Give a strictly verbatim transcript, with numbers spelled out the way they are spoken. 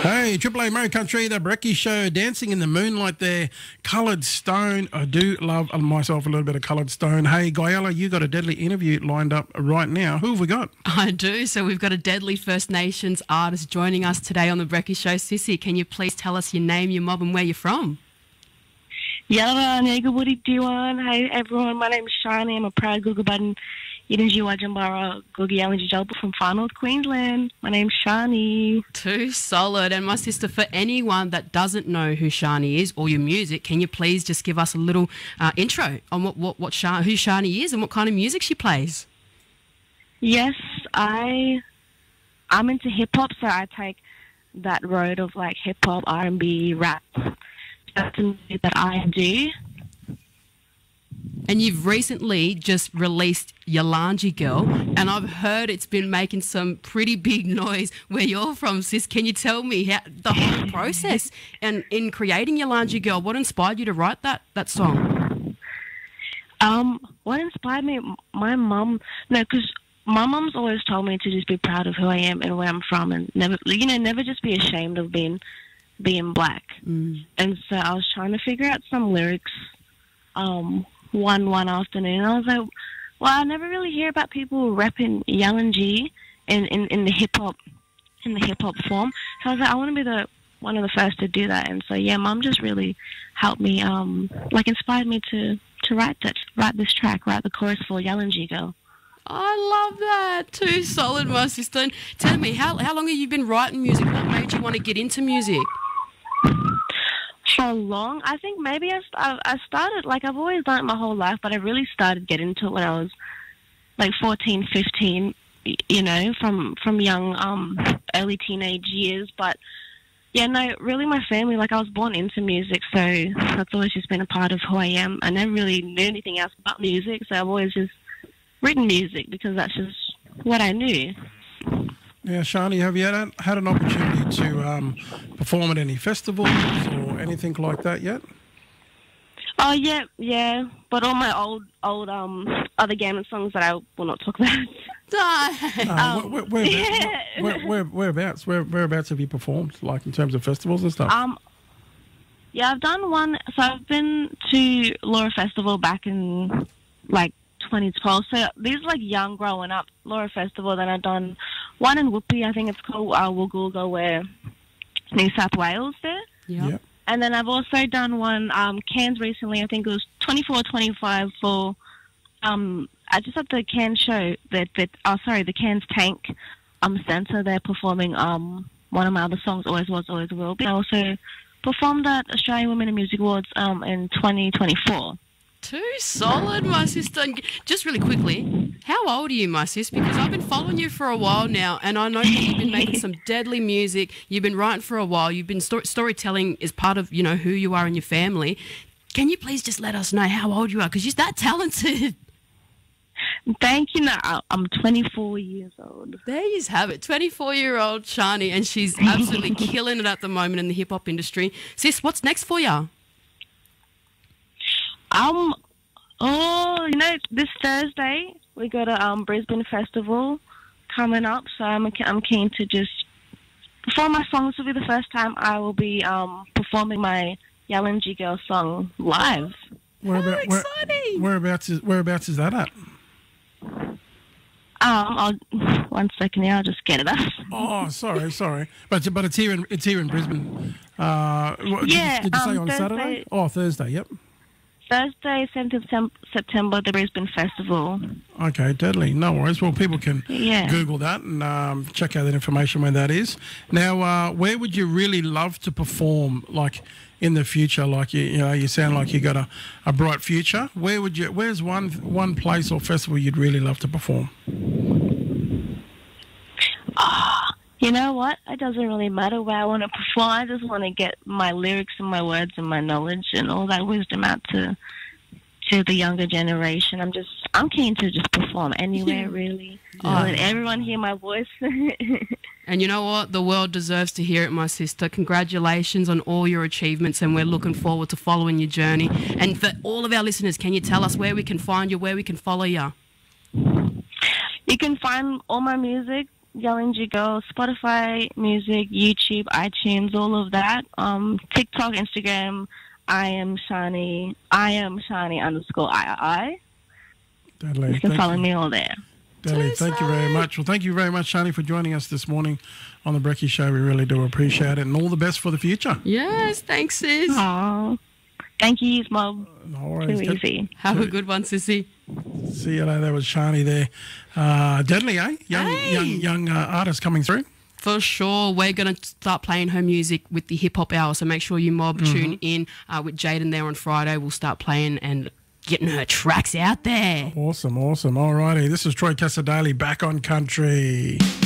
Hey, Triple A Murray Country, the Brekkie Show, dancing in the moonlight there. Coloured Stone. I do love myself a little bit of Coloured Stone. Hey, Guyella, you got a deadly interview lined up right now. Who have we got? I do. So we've got a deadly First Nations artist joining us today on the Brekkie Show. Sissy, can you please tell us your name, your mob, and where you're from? Yalla, nega, woody, diwan. Hi, everyone. My name is Shani. I'm a proud Google button. Yidinji Wajambara, Googie Yalanji Jalpa from Far North Queensland. My name's Shani. Too solid. And my sister, for anyone that doesn't know who Shani is or your music, can you please just give us a little uh, intro on what, what, what Sha- who Shani is and what kind of music she plays? Yes, I, I'm into hip-hop, so I take that road of like hip-hop, R and B, rap. That's the music that I do. And you've recently just released Yalanji Girl, and I've heard it's been making some pretty big noise where you're from, sis. Can you tell me how, the whole process and in creating Yalanji Girl, what inspired you to write that, that song? Um, what inspired me? My mum, no, because my mum's always told me to just be proud of who I am and where I'm from, and never, you know, never just be ashamed of being being black. Mm. And so I was trying to figure out some lyrics. Um. One one afternoon, I was like, well, I never really hear about people rapping Yalanji in, in, in the hip hop in the hip hop form. So I was like, I want to be the one of the first to do that. And so yeah, Mum just really helped me, um, like inspired me to to write that, write this track, write the chorus for Yalanji Girl. I love that. Too solid, my sister. And tell me, how how long have you been writing music? What made you want to get into music? How long? I think maybe I, st- I started, like I've always done it my whole life, but I really started getting into it when I was like fourteen, fifteen, you know, from, from young, um, early teenage years. But yeah, no, really my family, like I was born into music, so that's always just been a part of who I am. I never really knew anything else about music, so I've always just written music because that's just what I knew. Yeah, Shani, have you had, had an opportunity to um, perform at any festivals or anything like that yet? Oh, yeah, yeah. But all my old, old um, other Gammon songs that I will not talk about. uh, um, where, where, whereabouts, yeah. where, where, whereabouts, where, whereabouts have you performed, like in terms of festivals and stuff? Um, yeah, I've done one. So I've been to Laura Festival back in, like, twenty twelve. So these are like young growing up, Laura Festival. Then I've done one in Whoopi, I think it's called uh, Woolgoolga, where New South Wales there. Yeah. Yep. And then I've also done one um, Cairns recently. I think it was twenty-four, twenty-five for um, I just at the Cairns show that that oh sorry the Cairns Tank um centre. They're performing um one of my other songs, Always Was, Always Will Be. I also performed at Australian Women in Music Awards um in twenty twenty-four. Too solid, my sister. And just really quickly, how old are you, my sis? Because I've been following you for a while now, and I know that you've been making some deadly music. You've been writing for a while. You've been sto- storytelling is part of, you know, who you are in your family. Can you please just let us know how old you are? Because you're that talented. Thank you. Now I'm twenty-four years old. There you have it, twenty-four-year-old Shani, and she's absolutely killing it at the moment in the hip hop industry. Sis, what's next for you? Um, oh, you know, this Thursday we got a um, Brisbane Festival coming up, so I'm I'm keen to just perform my songs. This will be the first time I will be um, performing my Yalanji Girl song live. Where How about, exciting! Where, whereabouts is whereabouts is that at? Um, I'll one second here. I'll just get it up. Oh, sorry, sorry, but but it's here in it's here in Brisbane. Uh, what, yeah, did you, did you say um, on Thursday. Saturday? Oh, Thursday. Yep. Thursday, seventeenth of September, the Brisbane Festival. Okay, deadly. No worries. Well, people can yeah. Google that and um, check out that information when that is. Now, uh, where would you really love to perform, like in the future? Like you, you know, you sound like you got a, a bright future. Where would you? Where's one one place or festival you'd really love to perform? Ah. Oh. You know what? It doesn't really matter where I want to perform. I just want to get my lyrics and my words and my knowledge and all that wisdom out to to the younger generation. I'm just, I'm keen to just perform anywhere, really. Yeah. Let everyone hear my voice. And you know what? The world deserves to hear it, my sister. Congratulations on all your achievements, and we're looking forward to following your journey. And for all of our listeners, can you tell us where we can find you, where we can follow you? You can find all my music Yellinger Girl, Spotify, music, YouTube, iTunes, all of that. Um, TikTok, Instagram, I am Shani, I am Shani underscore I I. Deadly. You can Thank follow you. me all there. Deadly. Thank you very much. Well, thank you very much, Shani, for joining us this morning on the Brekkie Show. We really do appreciate it, and all the best for the future. Yes, thanks, sis. Aww. Thank you, Mob. No worries. Too Get- easy. Have a good one, sissy. See you later. That was Shani there. Uh, Deadly, eh? Young, Hey. young, young uh, artist coming through. For sure, we're going to start playing her music with the hip hop hour. So make sure you mob tune in uh, with Jaden there on Friday. We'll start playing and getting her tracks out there. Awesome, awesome. All righty. This is Troy Casadali back on country.